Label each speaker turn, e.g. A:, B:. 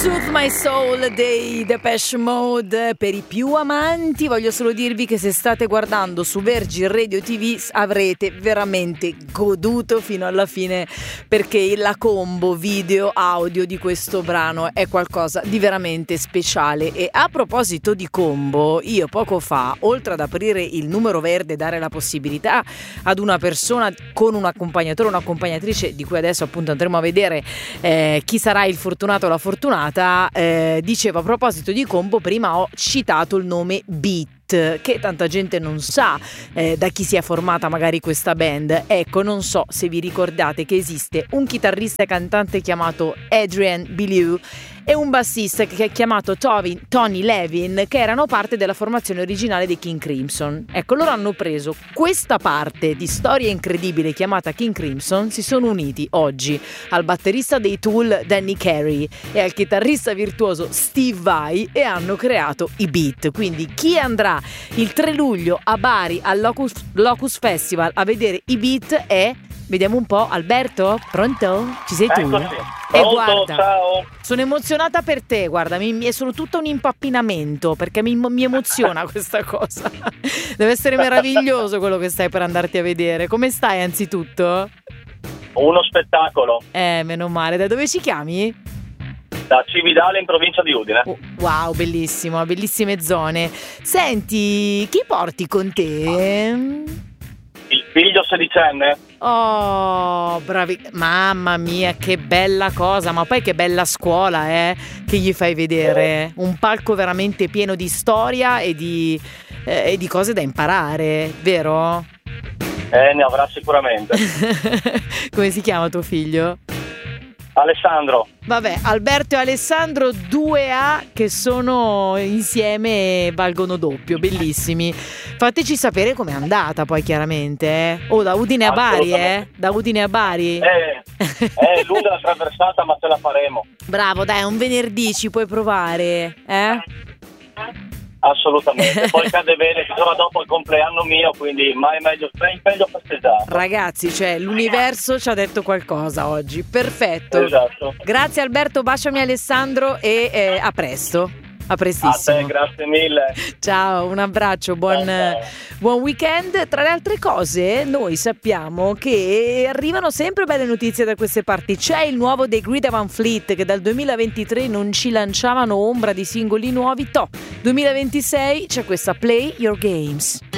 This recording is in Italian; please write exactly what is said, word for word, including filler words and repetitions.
A: Soothe My Soul dei Depeche Mode. Per i più amanti voglio solo dirvi che se state guardando su Virgin Radio ti vu avrete veramente goduto fino alla fine, perché la combo video audio di questo brano è qualcosa di veramente speciale. E a proposito di combo, io poco fa, oltre ad aprire il numero verde e dare la possibilità ad una persona con un accompagnatore o un'accompagnatrice, di cui adesso appunto andremo a vedere eh, chi sarà il fortunato o la fortunata, eh, dicevo, a proposito di combo, prima ho citato il nome Beat, che tanta gente non sa eh, da chi si è formata magari questa band. Ecco, non so se vi ricordate che esiste un chitarrista e cantante chiamato Adrian Belew e un bassista che è chiamato Tony, Tony Levin, che erano parte della formazione originale dei King Crimson. Ecco, loro hanno preso questa parte di storia incredibile chiamata King Crimson, si sono uniti oggi al batterista dei Tool Danny Carey e al chitarrista virtuoso Steve Vai e hanno creato i Beat. Quindi chi andrà il tre luglio a Bari al Locus, Locus Festival a vedere i Beat è... Vediamo un po', Alberto? Pronto? Ci sei tu?
B: Eccoci.
A: E
B: Pronto,
A: guarda,
B: ciao.
A: sono emozionata per te, guarda, mi, mi è solo tutto un impappinamento, perché mi, mi emoziona questa cosa. Deve essere meraviglioso quello che stai per andarti a vedere. Come stai anzitutto?
B: Uno spettacolo.
A: Eh, meno male. Da dove ci chiami?
B: Da Cividale in provincia di Udine.
A: Oh, wow, bellissimo, bellissime zone. Senti, chi porti con te?
B: Il figlio sedicenne.
A: Oh, bravi, mamma mia, che bella cosa, ma poi che bella scuola, eh, che gli fai vedere, un palco veramente pieno di storia e di, eh, e di cose da imparare, vero?
B: Eh, ne avrà sicuramente.
A: Come si chiama tuo figlio?
B: Alessandro.
A: Vabbè, Alberto e Alessandro, due A che sono insieme e valgono doppio, bellissimi. Fateci sapere com'è andata poi, chiaramente, eh. Oh, da Udine a Bari, eh? Da Udine a Bari?
B: Eh, è lunga la traversata, ma ce la faremo.
A: Bravo, dai, un venerdì ci puoi provare, eh?
B: Assolutamente. Poi cade bene che sarà dopo il compleanno mio, quindi mai meglio, meglio festeggiare.
A: Ragazzi, cioè, l'universo ci ha detto qualcosa oggi. Perfetto.
B: Esatto.
A: Grazie Alberto, baciami Alessandro e eh, a presto. A prestissimo.
B: A te, grazie mille.
A: Ciao, un abbraccio, buon,
B: Ciao.
A: buon weekend. Tra le altre cose, noi sappiamo che arrivano sempre belle notizie da queste parti. C'è il nuovo dei Greta Van Fleet, che dal duemilaventitré non ci lanciavano ombra di singoli nuovi. Toh, duemilaventisei c'è questa Play Your Games.